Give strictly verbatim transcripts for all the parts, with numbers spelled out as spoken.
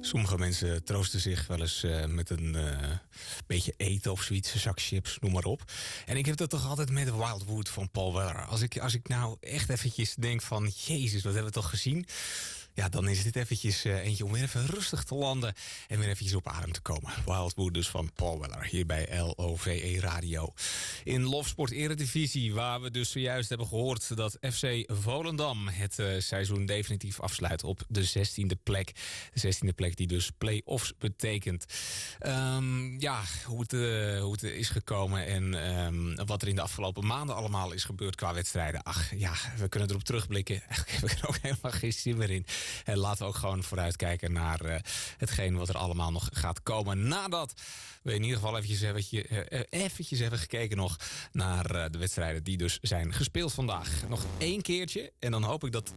Sommige mensen troosten zich wel eens uh, met een uh, beetje eten of zoiets, een zak chips, noem maar op. En ik heb dat toch altijd met Wildwood van Paul Weller. Als ik, als ik nou echt eventjes denk van, jezus, wat hebben we toch gezien? Ja, dan is dit eventjes uh, eentje om weer even rustig te landen en weer eventjes op adem te komen. Wildwood dus van Paul Weller, hier bij L O V E Radio. In Lofsport Eredivisie, waar we dus zojuist hebben gehoord dat F C Volendam het uh, seizoen definitief afsluit op de zestiende plek. De zestiende plek die dus play-offs betekent. Um, ja, hoe het, uh, hoe het is gekomen en um, wat er in de afgelopen maanden allemaal is gebeurd qua wedstrijden. Ach ja, we kunnen erop terugblikken. Eigenlijk heb ik er ook helemaal geen zin meer in. En laten we ook gewoon vooruitkijken naar uh, hetgeen wat er allemaal nog gaat komen. Nadat we in ieder geval eventjes, eventjes, uh, eventjes hebben gekeken nog naar uh, de wedstrijden die dus zijn gespeeld vandaag. Nog één keertje en dan hoop ik dat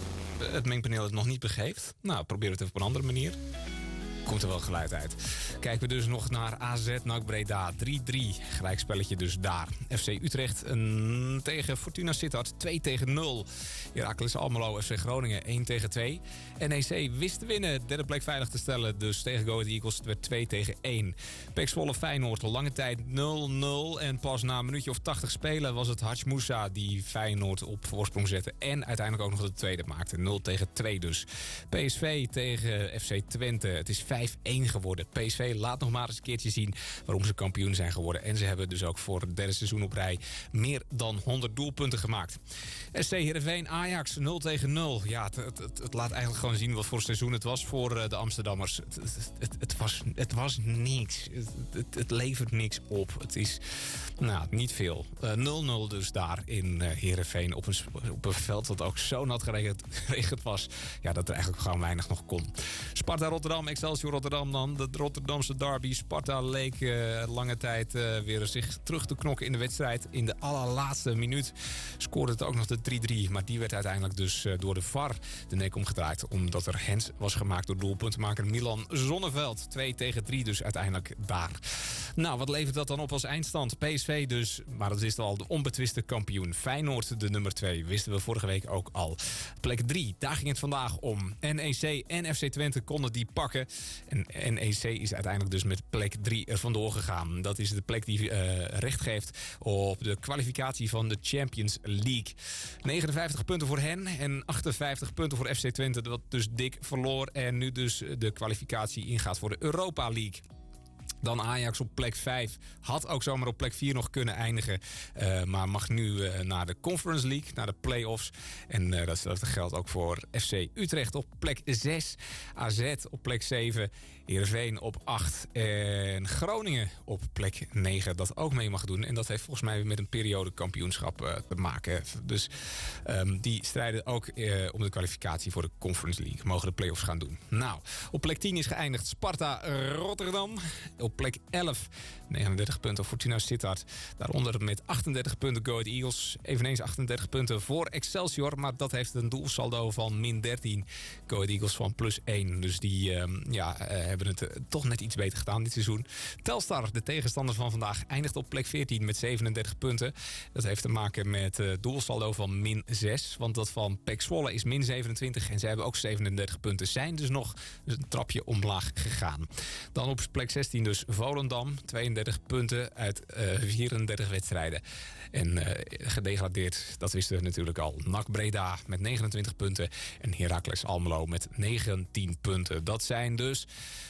het mengpaneel het nog niet begeeft. Nou, probeer het even op een andere manier. Komt er wel geluid uit. Kijken we dus nog naar A Z N A C Breda. drie drie. Gelijkspelletje dus daar. F C Utrecht een, tegen Fortuna Sittard. twee tegen nul. Heracles Almelo F C Groningen één tegen twee. N E C wist te winnen. Derde plek veilig te stellen. Dus tegen Go Ahead Eagles. Het werd twee tegen één. P E C Zwolle Feyenoord. Lange tijd nul nul. En pas na een minuutje of tachtig spelen was het Hadj Moussa die Feyenoord op voorsprong zette. En uiteindelijk ook nog de tweede maakte. nul tegen twee dus. P S V tegen F C Twente. Het is vijf één geworden. P S V laat nog maar eens een keertje zien waarom ze kampioen zijn geworden. En ze hebben dus ook voor het derde seizoen op rij meer dan honderd doelpunten gemaakt. S C Heerenveen Ajax nul tegen nul. Ja, het, het, het, het laat eigenlijk gewoon zien wat voor seizoen het was voor de Amsterdammers. Het, het, het, het, was, het was niks. Het, het, het levert niks op. Het is nou, niet veel. Uh, nul nul dus daar in uh, Heerenveen op een, op een veld dat ook zo nat geregend, geregend was. Ja, dat er eigenlijk gewoon weinig nog kon. Sparta Rotterdam, Excelsior Rotterdam dan. De Rotterdamse derby. Sparta leek uh, lange tijd uh, weer zich terug te knokken in de wedstrijd. In de allerlaatste minuut scoorde het ook nog de drie drie. Maar die werd uiteindelijk dus uh, door de V A R de nek omgedraaid. Omdat er hands was gemaakt door doelpuntenmaker Milan Zonneveld. twee tegen drie dus uiteindelijk daar. Nou, wat levert dat dan op als eindstand? P S V dus, maar dat is al de onbetwiste kampioen. Feyenoord de nummer twee, wisten we vorige week ook al. Plek drie, daar ging het vandaag om. N E C en F C Twente konden die pakken. En N E C is uiteindelijk dus met plek drie er vandoor gegaan. Dat is de plek die uh, recht geeft op de kwalificatie van de Champions League. negenenvijftig punten voor hen en achtenvijftig punten voor F C Twente. Dat dus dik verloor en nu dus de kwalificatie ingaat voor de Europa League. Dan Ajax op plek vijf. Had ook zomaar op plek vier nog kunnen eindigen. Uh, maar mag nu uh, naar de Conference League, naar de play-offs. En uh, datzelfde geldt ook voor F C Utrecht op plek zes. A Z op plek zeven. Heerenveen op acht. En Groningen op plek negen. Dat ook mee mag doen. En dat heeft volgens mij met een periode kampioenschap uh, te maken. Dus um, die strijden ook uh, om de kwalificatie voor de Conference League. Mogen de play-offs gaan doen. Nou, op plek tien is geëindigd Sparta Rotterdam. Op plek elf, negenendertig punten Fortuna Sittard. Daaronder met achtendertig punten Go Ahead Eagles. Eveneens achtendertig punten voor Excelsior. Maar dat heeft een doelsaldo van min dertien. Go Ahead Eagles van plus één. Dus die uh, ja, uh, hebben het uh, toch net iets beter gedaan dit seizoen. Telstar, de tegenstander van vandaag, eindigt op plek veertien met zevenendertig punten. Dat heeft te maken met uh, doelsaldo van min zes. Want dat van P E C Zwolle is min zevenentwintig. En zij hebben ook zevenendertig punten. Zijn dus nog een trapje omlaag gegaan. Dan op plek zestien dus Volendam, tweeëndertig punten uit uh, vierendertig wedstrijden. En uh, gedegradeerd, dat wisten we natuurlijk al. N A C Breda met negenentwintig punten en Heracles Almelo met negentien punten. Dat zijn dus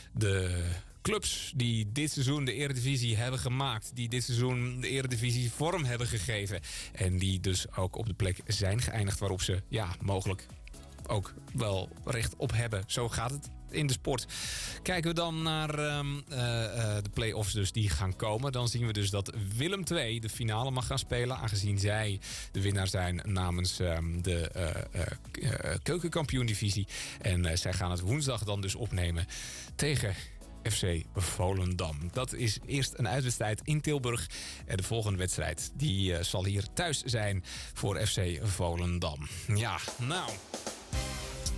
de clubs die dit seizoen de Eredivisie hebben gemaakt. Die dit seizoen de Eredivisie vorm hebben gegeven. En die dus ook op de plek zijn geëindigd waarop ze ja, mogelijk ook wel recht op hebben. Zo gaat het in de sport. Kijken we dan naar um, uh, uh, de play-offs dus die gaan komen. Dan zien we dus dat Willem twee de finale mag gaan spelen. Aangezien zij de winnaar zijn namens um, de uh, uh, uh, keukenkampioen-divisie. En uh, zij gaan het woensdag dan dus opnemen tegen F C Volendam. Dat is eerst een uitwedstrijd in Tilburg. En de volgende wedstrijd die uh, zal hier thuis zijn voor F C Volendam. Ja, nou...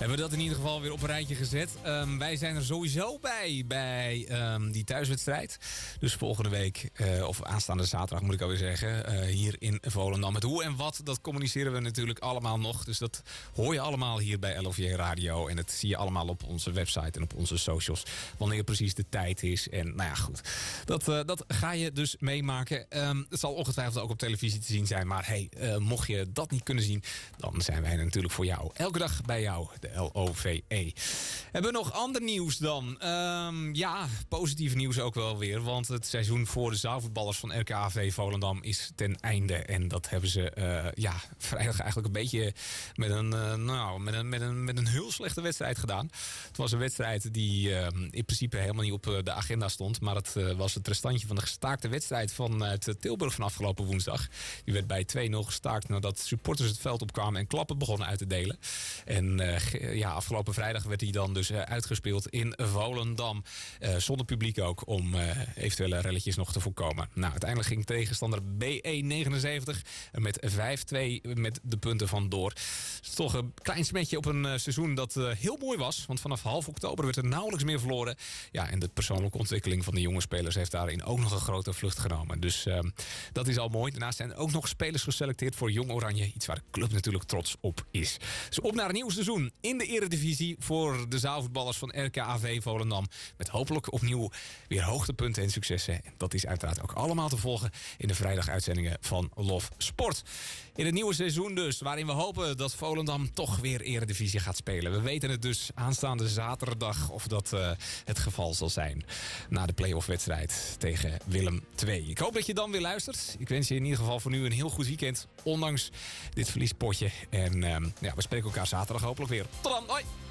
Hebben we dat in ieder geval weer op een rijtje gezet. Um, wij zijn er sowieso bij, bij um, die thuiswedstrijd. Dus volgende week, uh, of aanstaande zaterdag moet ik alweer zeggen, uh, hier in Volendam. Het hoe en wat, dat communiceren we natuurlijk allemaal nog. Dus dat hoor je allemaal hier bij L O V J Radio. En dat zie je allemaal op onze website en op onze socials. Wanneer precies de tijd is. En nou ja, goed. Dat, uh, dat ga je dus meemaken. Um, het zal ongetwijfeld ook op televisie te zien zijn. Maar hey, uh, mocht je dat niet kunnen zien, dan zijn wij natuurlijk voor jou. Elke dag bij jou, de L O V E. Hebben we nog ander nieuws dan? Um, ja, positief nieuws ook wel weer. Want het seizoen voor de zaalvoetballers van R K A V Volendam is ten einde. En dat hebben ze uh, ja, vrijdag eigenlijk een beetje met een, uh, nou, met, een, met, een, met een heel slechte wedstrijd gedaan. Het was een wedstrijd die uh, in principe helemaal niet op uh, de agenda stond. Maar het uh, was het restantje van de gestaakte wedstrijd vanuit Tilburg van afgelopen woensdag. Die werd bij twee nul gestaakt nadat supporters het veld opkwamen en klappen begonnen uit te delen. En uh, ja, afgelopen vrijdag werd hij dan dus uh, uitgespeeld in Volendam. Uh, zonder publiek ook, om uh, eventuele relletjes nog te voorkomen. Nou, uiteindelijk ging tegenstander B E negenenzeventig met vijf twee met de punten vandoor. Het is toch een klein smetje op een uh, seizoen dat uh, heel mooi was. Want vanaf half oktober werd er nauwelijks meer verloren. Ja, en de persoonlijke ontwikkeling van de jonge spelers heeft daarin ook nog een grote vlucht genomen. Dus uh, dat is al mooi. Daarnaast zijn er ook nog spelers geselecteerd voor Jong Oranje. Iets waar de club natuurlijk trots op is. Dus op naar een nieuw seizoen in de Eredivisie voor de zaalvoetballers van R K A V Volendam. Met hopelijk opnieuw weer hoogtepunten en successen. En dat is uiteraard ook allemaal te volgen in de vrijdaguitzendingen van Love Sport. In het nieuwe seizoen dus, waarin we hopen dat Volendam toch weer Eredivisie gaat spelen. We weten het dus aanstaande zaterdag of dat uh, het geval zal zijn. Na de play-off wedstrijd tegen Willem twee. Ik hoop dat je dan weer luistert. Ik wens je in ieder geval voor nu een heel goed weekend. Ondanks dit verliespotje. En uh, ja, we spreken elkaar zaterdag hopelijk weer. Tot dan, hoi!